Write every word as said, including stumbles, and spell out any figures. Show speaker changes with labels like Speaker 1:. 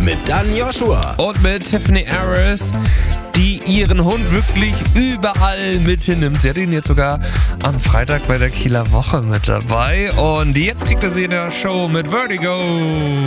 Speaker 1: mit Dan Joshua.
Speaker 2: Und mit Tiffany Harris, die ihren Hund wirklich überall mit hinnimmt. Sie hat ihn jetzt sogar am Freitag bei der Kieler Woche mit dabei. Und jetzt kriegt er sie in der Show mit Vertigo.